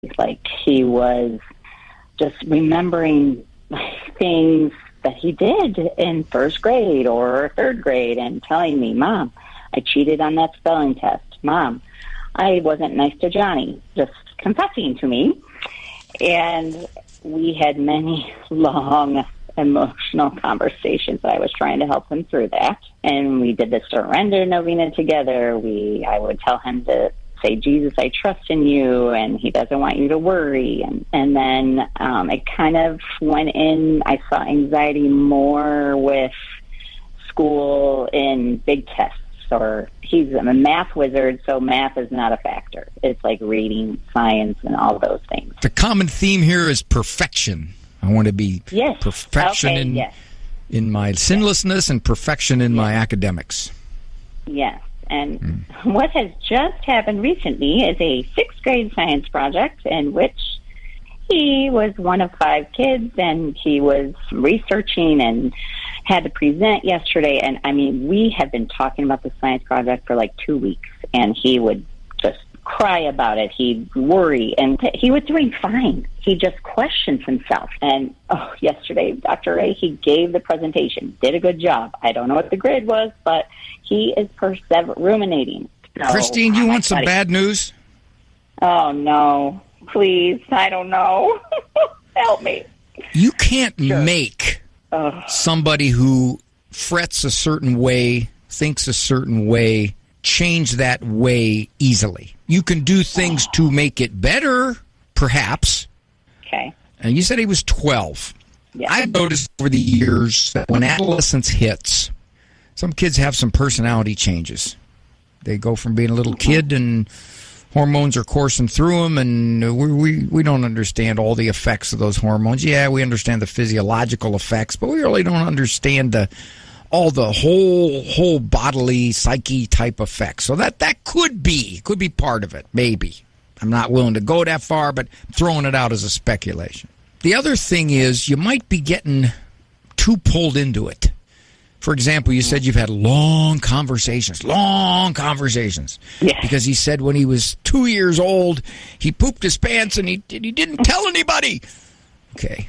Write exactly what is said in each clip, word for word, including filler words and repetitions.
Like he was just remembering things that he did in first grade or third grade and telling me, Mom, I cheated on that spelling test. Mom, I wasn't nice to Johnny, just confessing to me. And we had many long emotional conversations. I was trying to help him through that. And we did the surrender novena together. We, I would tell him to say, Jesus, I trust in you, and he doesn't want you to worry. And, and then um, it kind of went in, I saw anxiety more with school in big tests, or he's a math wizard, so math is not a factor. It's like reading, science, and all those things. The common theme here is perfection. I want to be yes. perfection okay, in, yes. in my sinlessness and perfection in yes. my academics. Yes. And mm. what has just happened recently is a sixth grade science project in which he was one of five kids, and he was researching and had to present yesterday. And, I mean, we have been talking about the science project for like two weeks, and he would just cry about it. He'd worry, and he was doing fine. He just questions himself. And, oh, yesterday, Doctor Ray, he gave the presentation, did a good job. I don't know what the grade was, but he is persever- ruminating. So, Christine, you want some buddy. bad news? Oh, no. Please, I don't know. Help me. You can't sure. make Ugh. somebody who frets a certain way, thinks a certain way, change that way easily. You can do things oh. to make it better, perhaps. Okay. And you said he was twelve. Yeah. I've noticed over the years that when adolescence hits, some kids have some personality changes. They go from being a little kid and hormones are coursing through them, and we, we we don't understand all the effects of those hormones. Yeah, we understand the physiological effects, but we really don't understand the all the whole whole bodily psyche type effects. So that that could be could be part of it, maybe. I'm not willing to go that far, but throwing it out as a speculation. The other thing is you might be getting too pulled into it. For example, you said you've had long conversations, long conversations. Yeah. Because he said when he was two years old, he pooped his pants and he, he didn't tell anybody. Okay.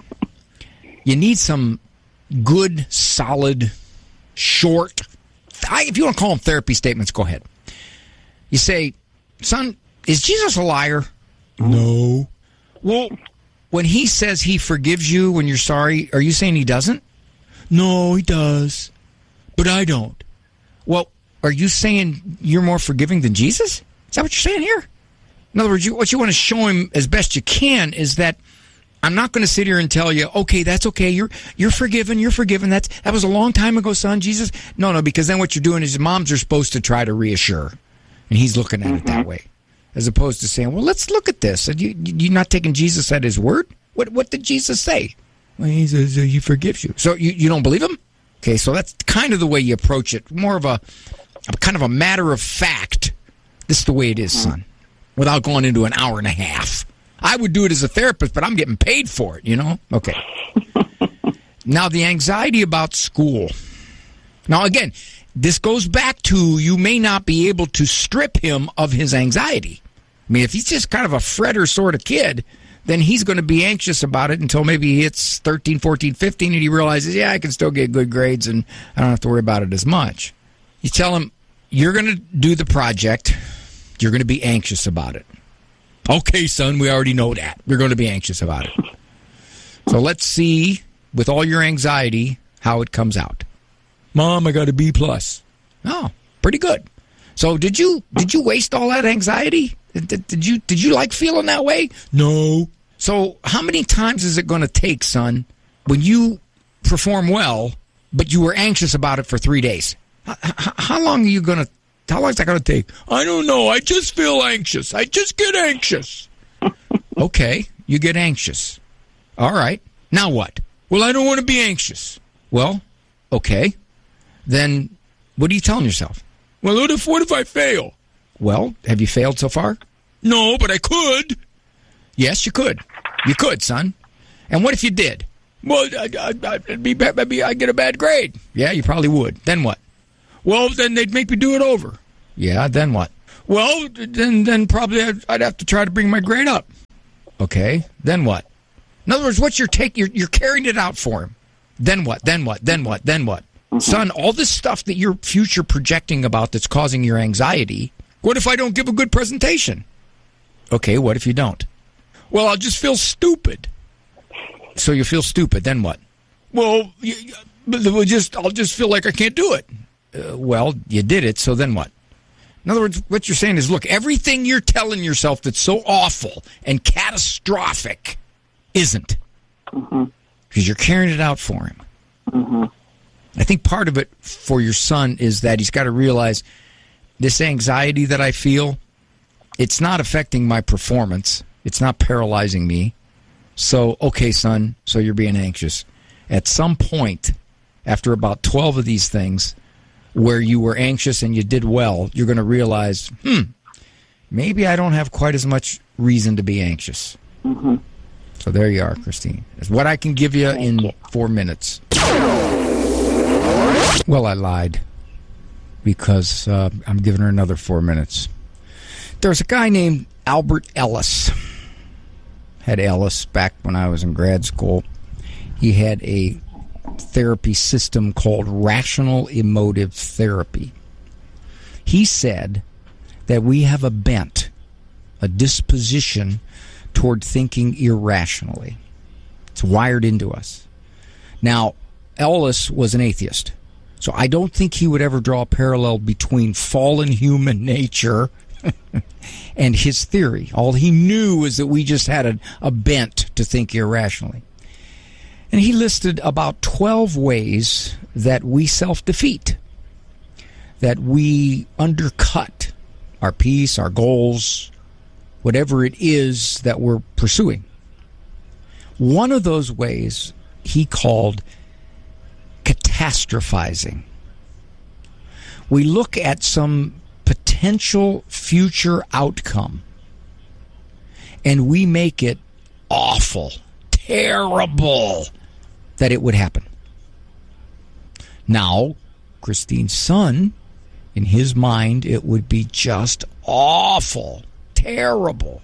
You need some good, solid, short, if you want to call them therapy statements, go ahead. You say, son, is Jesus a liar? No. Well, when he says he forgives you when you're sorry, are you saying he doesn't? No, he does, but I don't. Well, are you saying you're more forgiving than Jesus? Is that what you're saying here? In other words, you, what you want to show him as best you can is that I'm not going to sit here and tell you, okay, that's okay, you're you're forgiven, you're forgiven. That's that was a long time ago, son. Jesus, no, no, because then what you're doing is moms are supposed to try to reassure, and he's looking at mm-hmm. it that way, as opposed to saying, well, let's look at this. You, you're not taking Jesus at his word. What what did Jesus say? Well, he says he forgives you. So you, you don't believe him? Okay, so that's kind of the way you approach it. More of a, a kind of a matter of fact. This is the way it is, son. Without going into an hour and a half. I would do it as a therapist, but I'm getting paid for it, you know? Okay. Now, the anxiety about school. Now, again, this goes back to you may not be able to strip him of his anxiety. I mean, if he's just kind of a fretter sort of kid, then he's going to be anxious about it until maybe he hits thirteen, fourteen, fifteen, and he realizes, yeah, I can still get good grades, and I don't have to worry about it as much. You tell him, you're going to do the project. You're going to be anxious about it. Okay, son, we already know that. You're going to be anxious about it. So let's see, with all your anxiety, how it comes out. Mom, I got a B plus. Oh, pretty good. So did you did you waste all that anxiety? Did, did you did you like feeling that way? No. So how many times is it going to take, son, when you perform well, but you were anxious about it for three days? How, how long are you going to, how long is that going to take? I don't know. I just feel anxious. I just get anxious. Okay, you get anxious. All right. Now what? Well, I don't want to be anxious. Well, okay. Then what are you telling yourself? Well, what if, what if I fail? Well, have you failed so far? No, but I could. Yes, you could. You could, son. And what if you did? Well, I, I, I'd be, maybe I'd get a bad grade. Yeah, you probably would. Then what? Well, then they'd make me do it over. Yeah, then what? Well, then then probably I'd, I'd have to try to bring my grade up. Okay, then what? In other words, what's your take? You're, you're carrying it out for him. Then what? Then what? Then what? Then what? Mm-hmm. Son, all this stuff that you're future projecting about that's causing your anxiety, what if I don't give a good presentation? Okay, what if you don't? Well, I'll just feel stupid. So you feel stupid, then what? Well, you, you, just I'll just feel like I can't do it. Uh, well, you did it, so then what? In other words, what you're saying is, look, everything you're telling yourself that's so awful and catastrophic isn't. Mm-hmm. Because you're carrying it out for him. Mm-hmm. I think part of it for your son is that he's got to realize this anxiety that I feel, it's not affecting my performance. It's not paralyzing me. So, okay, son, so you're being anxious. At some point, after about twelve of these things, where you were anxious and you did well, you're going to realize, hmm, maybe I don't have quite as much reason to be anxious. Mm-hmm. So there you are, Christine. That's what I can give you Thank in you. four minutes. Well, I lied because uh, I'm giving her another four minutes. There's a guy named Albert Ellis. Had Ellis back when I was in grad school. He had a therapy system called rational emotive therapy. He said that we have a bent, a disposition toward thinking irrationally. It's wired into us. Now, Ellis was an atheist, so I don't think he would ever draw a parallel between fallen human nature and his theory. All he knew was that we just had a, a bent to think irrationally. And he listed about twelve ways that we self-defeat, that we undercut our peace, our goals, whatever it is that we're pursuing. One of those ways he called catastrophizing. We look at some potential future outcome and we make it awful, terrible that it would happen. Now, Christine's son, in his mind, it would be just awful, terrible,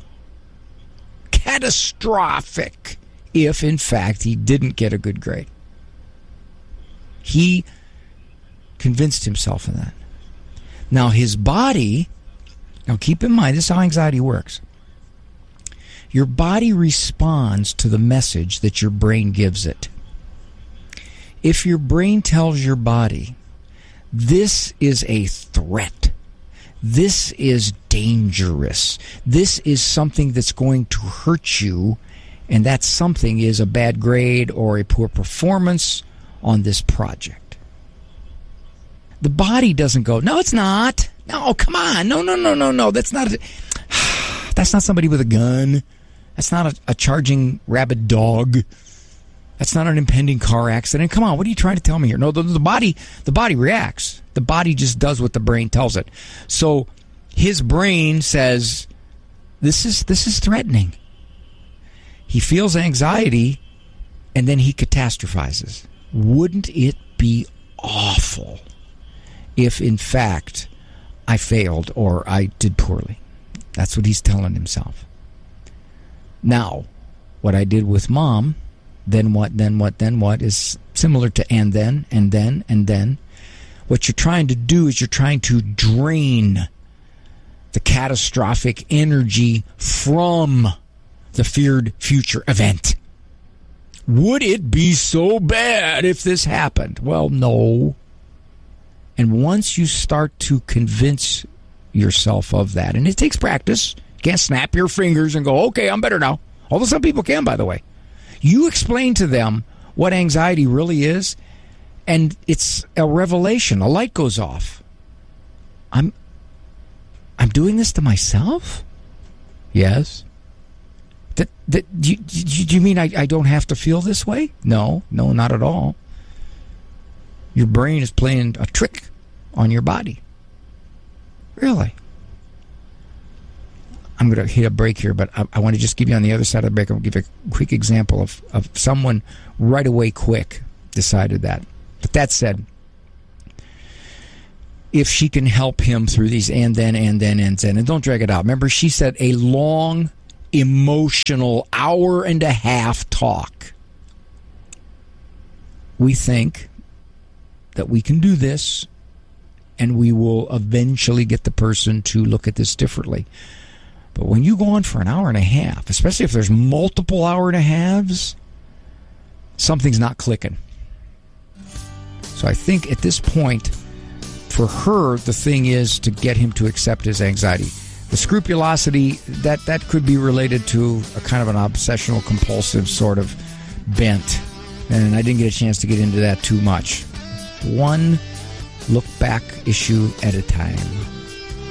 catastrophic if, in fact, he didn't get a good grade. He convinced himself of that. Now, his body, now keep in mind, this is how anxiety works. Your body responds to the message that your brain gives it. If your brain tells your body, this is a threat, this is dangerous, this is something that's going to hurt you, and that something is a bad grade or a poor performance on this project. The body doesn't go, no, it's not. No, come on. No, no, no, no, no. That's not a, that's not somebody with a gun. That's not a, a charging rabid dog. That's not an impending car accident. Come on, what are you trying to tell me here? No, the, the body, the body reacts. The body just does what the brain tells it. So his brain says, "This is this is threatening." He feels anxiety, and then he catastrophizes. Wouldn't it be awful if, in fact, I failed or I did poorly? That's what he's telling himself. Now, what I did with Mom, then what, then what, then what, is similar to and then, and then, and then. What you're trying to do is you're trying to drain the catastrophic energy from the feared future event. Would it be so bad if this happened? Well, no. And once you start to convince yourself of that, and it takes practice, you can't snap your fingers and go, okay, I'm better now. Although some people can, by the way. You explain to them what anxiety really is, and it's a revelation. A light goes off. I'm I'm doing this to myself? Yes. That, that, do, you, do you mean I, I don't have to feel this way? No, no, not at all. Your brain is playing a trick on your body. Really. I'm going to hit a break here, but I, I want to just give you on the other side of the break, I'll give you a quick example of, of someone right away quick decided that. But that said, if she can help him through these and then, and then, and then. And don't drag it out. Remember, she said a long, emotional hour and a half talk. We think that we can do this, and we will eventually get the person to look at this differently. But when you go on for an hour and a half, especially if there's multiple hour and a halves, something's not clicking. So I think at this point, for her, the thing is to get him to accept his anxiety. The scrupulosity, that, that could be related to a kind of an obsessional compulsive sort of bent. And I didn't get a chance to get into that too much. One look back issue at a time.